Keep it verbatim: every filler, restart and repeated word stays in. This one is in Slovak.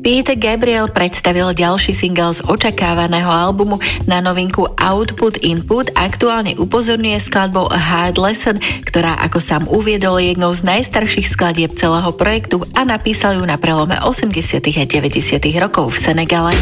Peter Gabriel predstavil ďalší single z očakávaného albumu. Na novinku Output Input aktuálne upozorňuje skladbou A Hard Lesson, ktorá, ako sám uviedol, je jednou z najstarších skladieb celého projektu a napísal ju na prelome osemdesiatych a deväťdesiatych rokov v Senegale.